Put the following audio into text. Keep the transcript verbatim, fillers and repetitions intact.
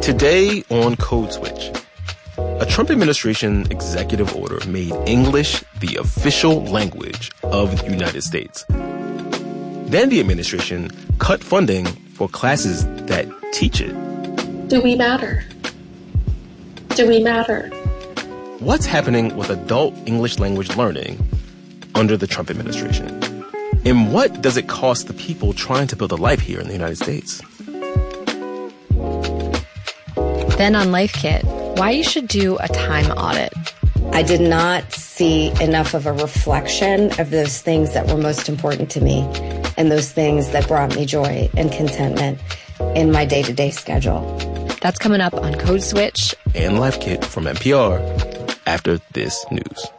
Today on Code Switch, a Trump administration executive order made English the official language of the United States. Then the administration cut funding for classes that teach it. Do we matter? Do we matter? What's happening with adult English language learning under the Trump administration? And what does it cost the people trying to build a life here in the United States? Then on Life Kit, why you should do a time audit. I did not see enough of a reflection of those things that were most important to me and those things that brought me joy and contentment in my day-to-day schedule. That's coming up on Code Switch and Life Kit from N P R after this news.